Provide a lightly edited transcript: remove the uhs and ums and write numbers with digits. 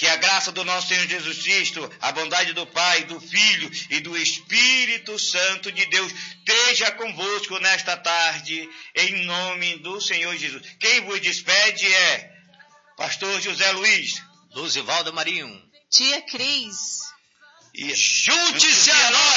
Que a graça do nosso Senhor Jesus Cristo, a bondade do Pai, do Filho e do Espírito Santo de Deus esteja convosco nesta tarde, em nome do Senhor Jesus. Quem vos despede é Pastor José Luiz, Luzivaldo Marinho, Tia Cris. E junte-se a nós!